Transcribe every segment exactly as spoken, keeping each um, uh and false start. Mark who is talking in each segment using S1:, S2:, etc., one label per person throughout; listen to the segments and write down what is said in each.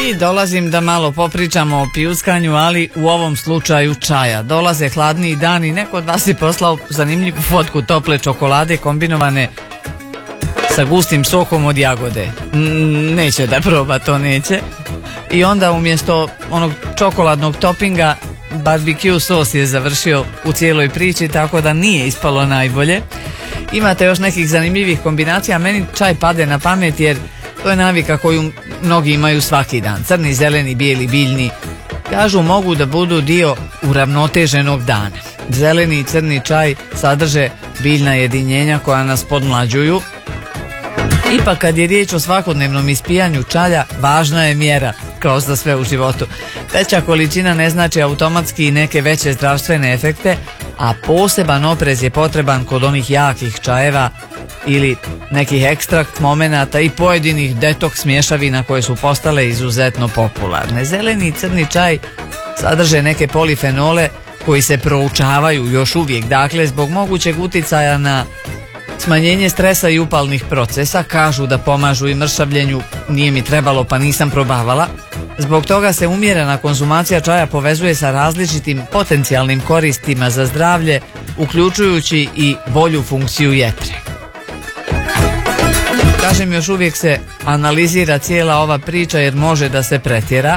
S1: I dolazim da malo popričamo o pijuskanju, ali u ovom slučaju čaja. Dolaze hladniji dani, neko od vas je poslao zanimljivu fotku tople čokolade kombinovane sa gustim sokom od jagode. N- neće da proba, to neće. I onda umjesto onog čokoladnog topinga barbecue sos je završio u cijeloj priči, tako da nije ispalo najbolje. Imate još nekih zanimljivih kombinacija, meni čaj pade na pamet jer to je navika koju mnogi imaju svaki dan. Crni, zeleni, bijeli, biljni. Kažu mogu da budu dio uravnoteženog dana. Zeleni i crni čaj sadrže biljna jedinjenja koja nas podmlađuju. Ipak kad je riječ o svakodnevnom ispijanju čaja, važna je mjera, kao za sve u životu. Veća količina ne znači automatski i neke veće zdravstvene efekte, a poseban oprez je potreban kod onih jakih čajeva ili nekih ekstrakt momenata i pojedinih detoks mješavina koje su postale izuzetno popularne. Zeleni i crni čaj sadrže neke polifenole koji se proučavaju još uvijek, dakle zbog mogućeg uticaja na smanjenje stresa i upalnih procesa. Kažu da pomažu i mršavljenju, nije mi trebalo pa nisam probavala. Zbog toga se umjerena konzumacija čaja povezuje sa različitim potencijalnim koristima za zdravlje, uključujući i bolju funkciju jetre. Kažem, još uvijek se analizira cijela ova priča jer može da se pretjera.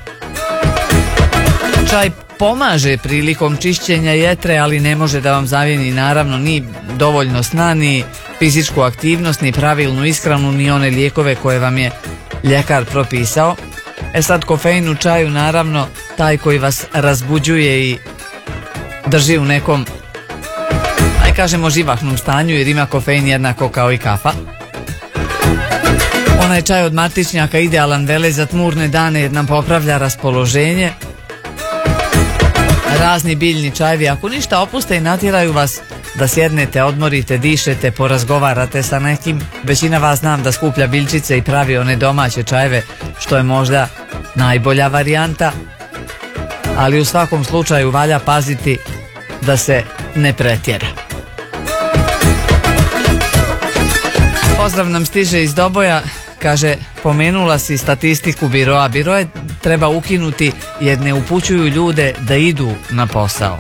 S1: Čaj pomaže prilikom čišćenja jetre, ali ne može da vam zamijeni naravno ni dovoljno sna, ni fizičku aktivnost, ni pravilnu ishranu, ni one lijekove koje vam je ljekar propisao. E sad, kofein u čaju naravno taj koji vas razbuđuje i drži u nekom, aj kažemo, živahnom stanju, jer ima kofein jednako kao i kafa. Onaj čaj od martičnjaka idealan vele za tmurne dane jer nam popravlja raspoloženje. Razni biljni čajevi, ako ništa, opuste i natjeraju vas da sjednete, odmorite, dišete, porazgovarate sa nekim. Većina vas znam da skuplja biljčice i pravi one domaće čajeve, što je možda najbolja varijanta, ali u svakom slučaju valja paziti da se ne pretjera. Pozdrav nam stiže iz Doboja, kaže, pomenula si statistiku biroa. Biroje treba ukinuti jer ne upućuju ljude da idu na posao.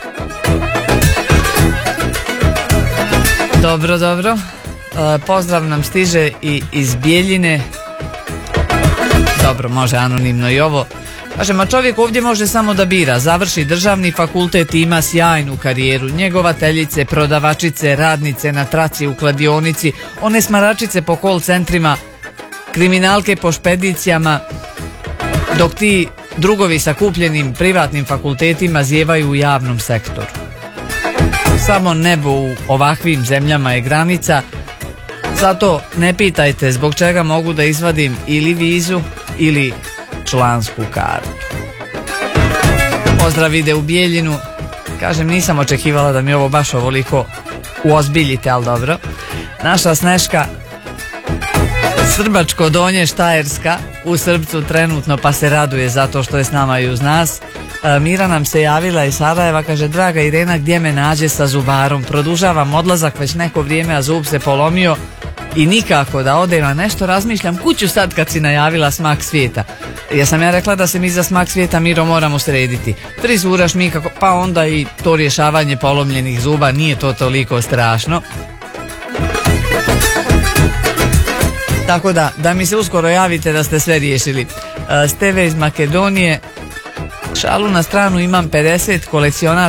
S1: Dobro, dobro. E, pozdrav nam stiže i iz Bijeljine. Dobro, može anonimno i ovo. Kaže, ma čovjek ovdje može samo da bira. Završi državni fakultet i ima sjajnu karijeru. Njegovateljice, prodavačice, radnice na traci u kladionici, one smaračice po call centrima, kriminalke po špedicijama, dok ti drugovi sa kupljenim privatnim fakultetima zjevaju u javnom sektoru. Samo nebo u ovakvim zemljama je granica, zato ne pitajte zbog čega mogu da izvadim ili vizu ili člansku kartu. Pozdrav ide u Bijeljinu. Kažem, nisam očekivala da mi ovo baš ovoliko uozbiljite, ali dobro. Naša Sneška, Srbačko Donje, Štajerska, u Srbcu trenutno, pa se raduje zato što je s nama i uz nas. E, Mira nam se javila iz Sarajeva, kaže, draga Irena, gdje me nađe sa zubarom? Produžavam odlazak već neko vrijeme, a zub se polomio i nikako da odem, a nešto razmišljam kuću sad kad si najavila smak svijeta. Ja sam ja rekla da se mi za smak svijeta, Miro, moramo srediti. Frizura, šminka, pa onda i to rješavanje polomljenih zuba, nije to toliko strašno. Tako da, da mi se uskoro javite da ste sve riješili. Steve iz Makedonije, šalu na stranu, imam pedeset kolekcionar